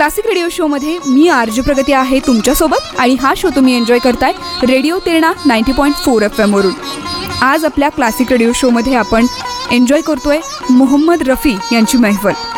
Classic radio शोमध्ये मी RJ प्रगती आहे तुमच्यासोबत आणि हा शो तुम्ही एन्जॉय करताय रेडिओ तेरणा 90.4 FM वरून. आज आपल्या क्लासिक रेडिओ शोमध्ये आपण एन्जॉय करतोय मोहम्मद रफी यांची महफल.